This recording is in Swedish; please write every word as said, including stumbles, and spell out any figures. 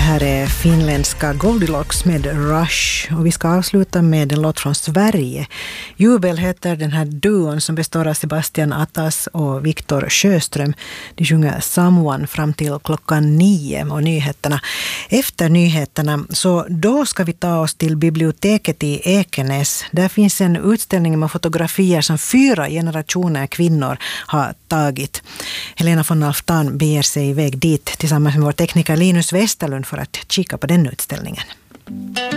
här är finländska Goldilocks med Rush, och vi ska avsluta med en låt från Sverige. Jubel heter den här duon som består av Sebastian Attas och Viktor Sjöström. De sjunger Someone fram till klockan nio och nyheterna. Efter nyheterna så då ska vi ta oss till biblioteket i Ekenäs. Där finns en utställning med fotografier som fyra generationer kvinnor har tagit. Helena von Alftan beger sig iväg dit tillsammans med vår tekniker Linus Westerlund för att kika på den utställningen.